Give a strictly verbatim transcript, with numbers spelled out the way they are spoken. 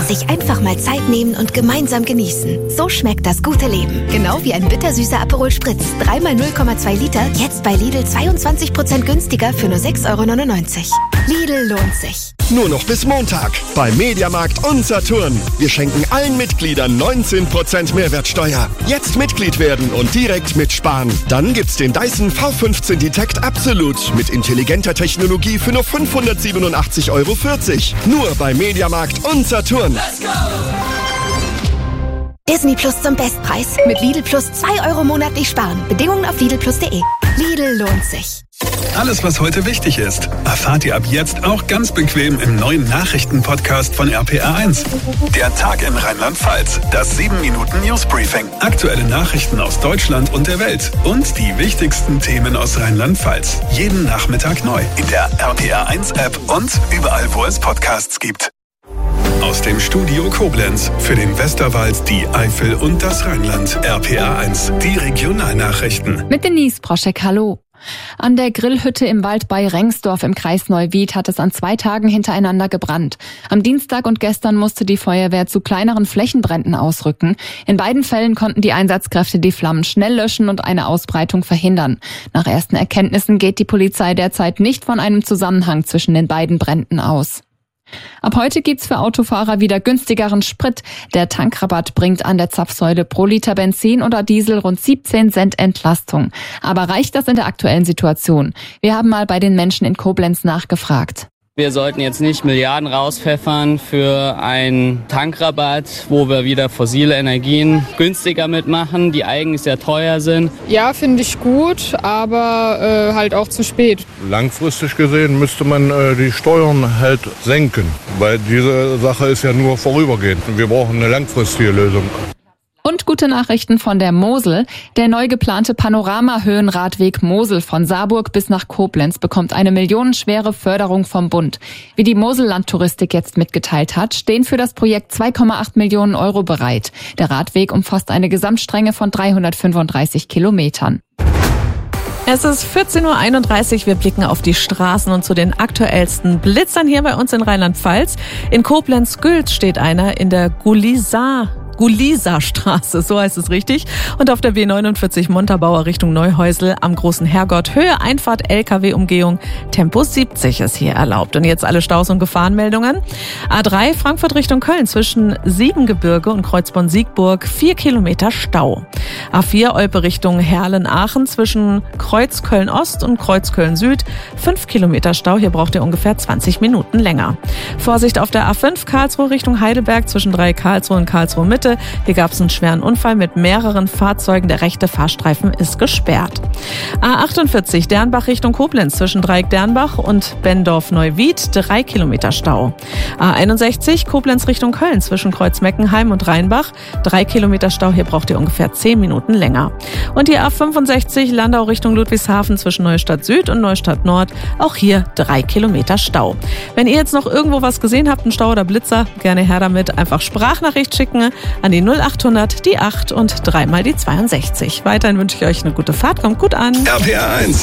Sich einfach mal Zeit nehmen und gemeinsam genießen. So schmeckt das gute Leben. Genau wie ein bittersüßer Aperol Spritz. Dreimal null Komma zwei Liter, jetzt bei Lidl zweiundzwanzig Prozent günstiger für nur sechs Euro neunundneunzig. Lidl lohnt sich. Nur noch bis Montag bei Mediamarkt und Saturn. Wir schenken allen Mitgliedern neunzehn Prozent Mehrwertsteuer. Jetzt Mitglied werden und direkt mitsparen. Dann gibt's den Dyson V fünfzehn Detect Absolut mit intelligenter Technologie für nur fünfhundertsiebenundachtzig Euro vierzig. Nur bei Mediamarkt und Saturn. Let's go! Disney Plus zum Bestpreis. Mit Lidl Plus zwei Euro monatlich sparen. Bedingungen auf lidl plus punkt de. Lidl lohnt sich. Alles, was heute wichtig ist, erfahrt ihr ab jetzt auch ganz bequem im neuen Nachrichten-Podcast von R P R eins. Der Tag in Rheinland-Pfalz. Das sieben Minuten Newsbriefing. Aktuelle Nachrichten aus Deutschland und der Welt. Und die wichtigsten Themen aus Rheinland-Pfalz. Jeden Nachmittag neu. In der R P R eins App und überall, wo es Podcasts gibt. Aus dem Studio Koblenz für den Westerwald, die Eifel und das Rheinland. R P R eins, die Regionalnachrichten. Mit Denise Proschek, hallo. An der Grillhütte im Wald bei Rengsdorf im Kreis Neuwied hat es an zwei Tagen hintereinander gebrannt. Am Dienstag und gestern musste die Feuerwehr zu kleineren Flächenbränden ausrücken. In beiden Fällen konnten die Einsatzkräfte die Flammen schnell löschen und eine Ausbreitung verhindern. Nach ersten Erkenntnissen geht die Polizei derzeit nicht von einem Zusammenhang zwischen den beiden Bränden aus. Ab heute gibt's für Autofahrer wieder günstigeren Sprit. Der Tankrabatt bringt an der Zapfsäule pro Liter Benzin oder Diesel rund siebzehn Cent Entlastung. Aber reicht das in der aktuellen Situation? Wir haben mal bei den Menschen in Koblenz nachgefragt. Wir sollten jetzt nicht Milliarden rauspfeffern für einen Tankrabatt, wo wir wieder fossile Energien günstiger mitmachen, die eigentlich sehr teuer sind. Ja, finde ich gut, aber äh, halt auch zu spät. Langfristig gesehen müsste man äh, die Steuern halt senken, weil diese Sache ist ja nur vorübergehend. Wir brauchen eine langfristige Lösung. Und gute Nachrichten von der Mosel. Der neu geplante Panorama-Höhenradweg Mosel von Saarburg bis nach Koblenz bekommt eine millionenschwere Förderung vom Bund. Wie die Mosellandtouristik jetzt mitgeteilt hat, stehen für das Projekt zwei Komma acht Millionen Euro bereit. Der Radweg umfasst eine Gesamtstrenge von dreihundertfünfunddreißig Kilometern. Es ist vierzehn Uhr einunddreißig. Wir blicken auf die Straßen und zu den aktuellsten Blitzern hier bei uns in Rheinland-Pfalz. In Koblenz-Gülz steht einer in der Gulisar. Gulisa-Straße, so heißt es richtig. Und auf der B neunundvierzig Montabaur Richtung Neuhäusel am Großen Herrgott. Höhe Einfahrt L K W-Umgehung. Tempo siebzig ist hier erlaubt. Und jetzt alle Staus und Gefahrenmeldungen. A drei Frankfurt Richtung Köln zwischen Siebengebirge und Kreuzborn-Siegburg. Vier Kilometer Stau. A vier Olpe Richtung Herlen-Aachen zwischen Kreuzköln-Ost und Kreuzköln-Süd. Fünf Kilometer Stau. Hier braucht ihr ungefähr zwanzig Minuten länger. Vorsicht auf der A fünf Karlsruhe Richtung Heidelberg zwischen drei Karlsruhe und Karlsruhe Mitte. Hier gab es einen schweren Unfall mit mehreren Fahrzeugen. Der rechte Fahrstreifen ist gesperrt. A achtundvierzig Dernbach Richtung Koblenz zwischen Dreieck-Dernbach und Bendorf-Neuwied. Drei Kilometer Stau. A einundsechzig Koblenz Richtung Köln zwischen Kreuz-Meckenheim und Rheinbach. Drei Kilometer Stau. Hier braucht ihr ungefähr zehn Minuten länger. Und die A fünfundsechzig Landau Richtung Ludwigshafen zwischen Neustadt Süd und Neustadt Nord. Auch hier drei Kilometer Stau. Wenn ihr jetzt noch irgendwo was gesehen habt, einen Stau oder Blitzer, gerne her damit. Einfach Sprachnachricht schicken an die null achthundert, die acht und dreimal die zweiundsechzig. Weiterhin wünsche ich euch eine gute Fahrt. Kommt gut an. R P R eins.